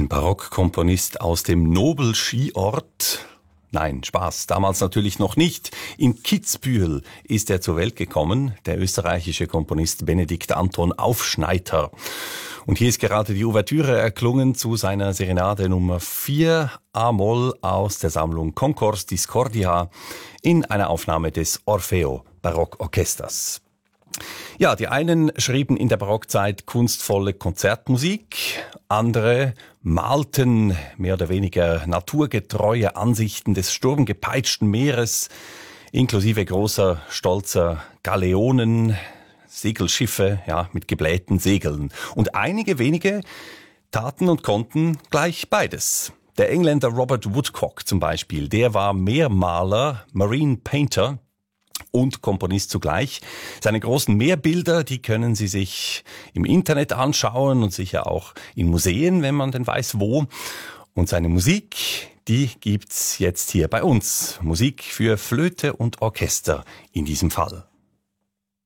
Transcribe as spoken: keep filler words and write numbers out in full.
Ein Barockkomponist aus dem Nobel-Skiort. Nein, Spaß, damals natürlich noch nicht. In Kitzbühel ist er zur Welt gekommen, der österreichische Komponist Benedikt Anton Aufschneider. Und hier ist gerade die Ouvertüre erklungen zu seiner Serenade Nummer vier A-Moll aus der Sammlung Concours Discordia in einer Aufnahme des Orfeo Barockorchesters. Ja, die einen schrieben in der Barockzeit kunstvolle Konzertmusik, andere malten mehr oder weniger naturgetreue Ansichten des sturmgepeitschten Meeres, inklusive großer, stolzer Galeonen, Segelschiffe, ja, mit geblähten Segeln. Und einige wenige taten und konnten gleich beides. Der Engländer Robert Woodcock zum Beispiel, der war Meermaler, Marine Painter, und Komponist zugleich. Seine großen Meerbilder, die können Sie sich im Internet anschauen und sicher auch in Museen, wenn man denn weiß wo. Und seine Musik, die gibt's jetzt hier bei uns. Musik für Flöte und Orchester in diesem Fall.